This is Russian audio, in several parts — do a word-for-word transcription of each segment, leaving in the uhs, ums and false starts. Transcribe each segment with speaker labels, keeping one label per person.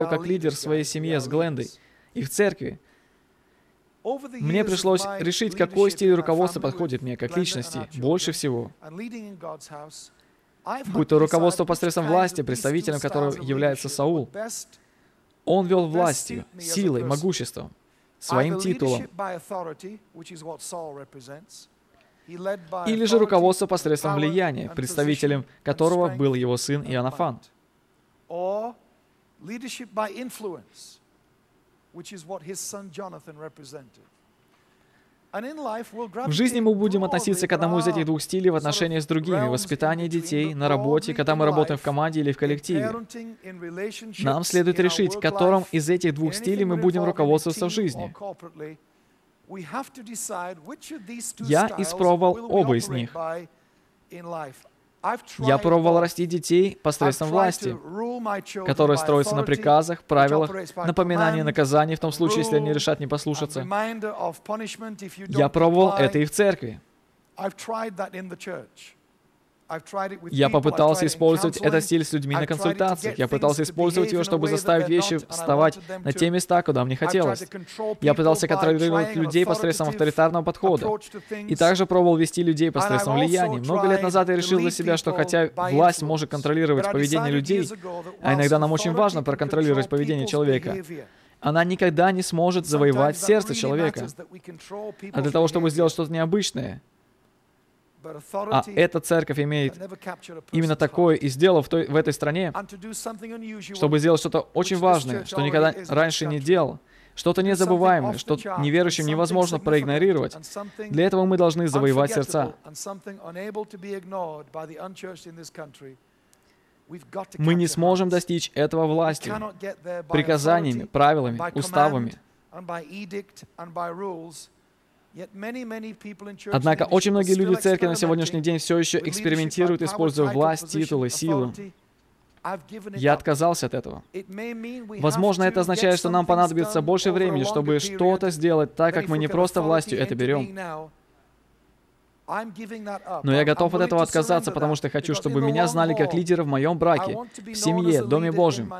Speaker 1: как лидер в своей семье с Глендой и в церкви, мне пришлось решить, какой стиль руководства подходит мне как личности больше всего. Будь то руководство посредством власти, представителем которого является Саул. Он вел властью, силой, могуществом, своим титулом. Или же руководство посредством влияния, представителем которого был его сын Иоаннафан. В жизни мы будем относиться к одному из этих двух стилей в отношении с другими, воспитание детей, на работе, когда мы работаем в команде или в коллективе. Нам следует решить, которым из этих двух стилей мы будем руководствоваться в жизни. Я испробовал оба из них. Я пробовал растить детей посредством власти, которая строится на приказах, правилах, напоминании наказаний в том случае, если они решат не послушаться. Я пробовал это и в церкви. Я попытался использовать этот стиль с людьми на консультациях. Я пытался использовать его, чтобы заставить вещи вставать на те места, куда мне хотелось. Я пытался контролировать людей посредством авторитарного подхода. И также пробовал вести людей посредством влияния. Много лет назад я решил для себя, что хотя власть может контролировать поведение людей, а иногда нам очень важно проконтролировать поведение человека, она никогда не сможет завоевать сердце человека. А для того, чтобы сделать что-то необычное, а эта церковь имеет именно такое и сделала в, той, в этой стране, чтобы сделать что-то очень важное, что никогда раньше не делал, что-то незабываемое, что неверующим невозможно проигнорировать. Для этого мы должны завоевать сердца. Мы не сможем достичь этого властью, приказаниями, правилами, уставами. Однако очень многие люди в церкви на сегодняшний день все еще экспериментируют, используя власть, титулы, силу. Я отказался от этого. Возможно, это означает, что нам понадобится больше времени, чтобы что-то сделать так, как мы не просто властью это берем. Но я готов от этого отказаться, потому что хочу, чтобы меня знали как лидера в моем браке, в семье, в Доме Божьем,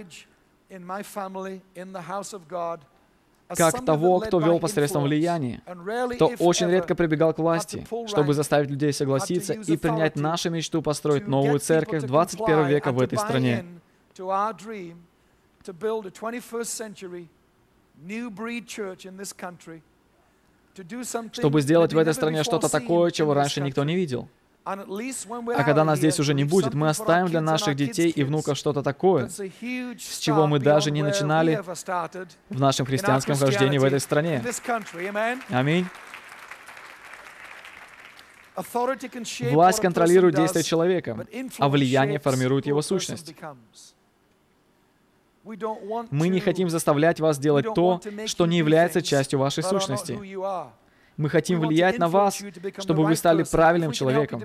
Speaker 1: как того, кто вел посредством влияния, кто очень редко прибегал к власти, чтобы заставить людей согласиться и принять нашу мечту построить новую церковь двадцать первого века в этой стране. Чтобы сделать в этой стране что-то такое, чего раньше никто не видел. А когда нас здесь уже не будет, мы оставим для наших детей и внуков что-то такое, с чего мы даже не начинали в нашем христианском хождении в этой стране. Аминь. Власть контролирует действия человека, а влияние формирует его сущность. Мы не хотим заставлять вас делать то, что не является частью вашей сущности. Мы хотим влиять на вас, чтобы вы стали правильным человеком.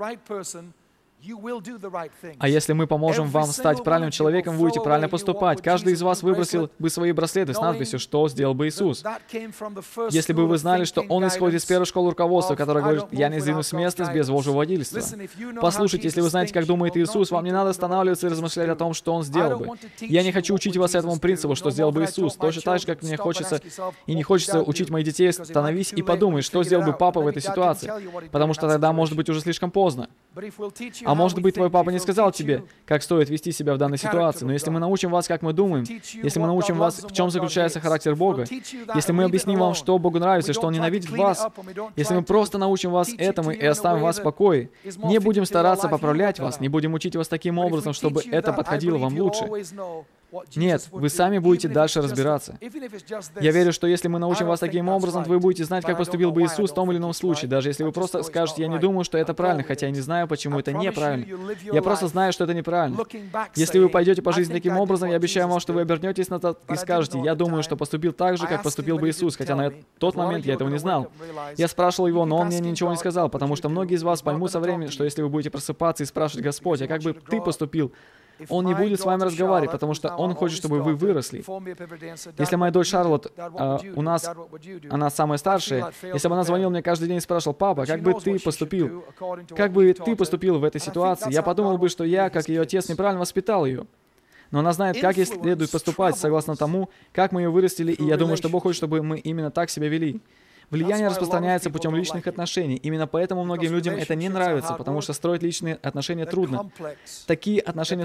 Speaker 1: А если мы поможем вам стать правильным человеком, вы будете правильно поступать. Каждый из вас выбросил бы свои браслеты с надписью, что сделал бы Иисус. Если бы вы знали, что Он исходит из первой школы руководства, которая говорит, «Я не сдвинусь с места без Божьего водительства». Послушайте, если вы знаете, как думает Иисус, вам не надо останавливаться и размышлять о том, что Он сделал бы. Я не хочу учить вас этому принципу, что сделал бы Иисус. Точно так же, как мне хочется и не хочется учить моих детей, становись и подумай, что сделал бы папа в этой ситуации. Потому что тогда может быть уже слишком поздно. А может быть, твой папа не сказал тебе, как стоит вести себя в данной ситуации, но если мы научим вас, как мы думаем, если мы научим вас, в чем заключается характер Бога, если мы объясним вам, что Богу нравится, что Он ненавидит вас, если мы просто научим вас этому и оставим вас в покое, не будем стараться поправлять вас, не будем учить вас таким образом, чтобы это подходило вам лучше. Нет, вы сами будете дальше разбираться. Я верю, что если мы научим вас таким образом, то вы будете знать, как поступил бы Иисус в том или ином случае, даже если вы просто скажете, я не думаю, что это правильно, хотя я не знаю, почему это неправильно. Я просто знаю, что это неправильно. Если вы пойдете по жизни таким образом, я обещаю вам, что вы обернетесь назад и скажете, я думаю, что поступил так же, как поступил бы Иисус, хотя на тот момент я этого не знал. Я спрашивал его, но он мне ничего не сказал, потому что многие из вас поймут со временем, что если вы будете просыпаться и спрашивать, Господь, а как бы ты поступил? Он не будет с вами разговаривать, потому что Он хочет, чтобы вы выросли. Если моя дочь Шарлотт, э, у нас, она самая старшая, если бы она звонила мне каждый день и спрашивала, папа, как бы ты поступил? Как бы ты поступил в этой ситуации? Я подумал бы, что я, как ее отец, неправильно воспитал ее. Но она знает, как ей следует поступать, согласно тому, как мы ее вырастили, и я думаю, что Бог хочет, чтобы мы именно так себя вели. Влияние распространяется путем личных отношений. Именно поэтому многим людям это не нравится, потому что строить личные отношения трудно. Такие отношения